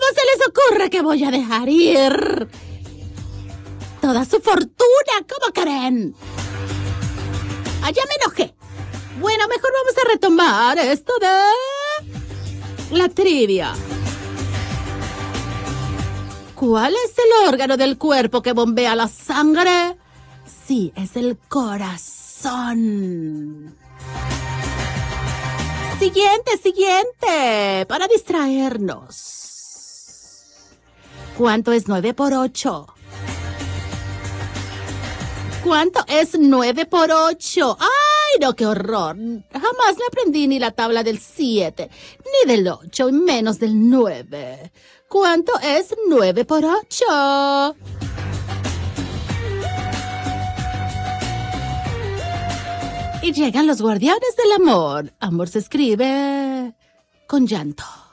se les ocurre que voy a dejar ir toda su fortuna? ¿Cómo creen? Ya me enojé. Bueno, mejor vamos a retomar esto de la trivia. ¿Cuál es el órgano del cuerpo que bombea la sangre? Sí, es el corazón. Siguiente, para distraernos. ¿Cuánto es 9 por 8? ¿Cuánto es 9 por 8? ¡Ay, no, qué horror! Jamás le aprendí ni la tabla del 7, ni del 8, y menos del 9. ¿Cuánto es 9 por 8? Y llegan los guardianes del amor. Amor se escribe con llanto.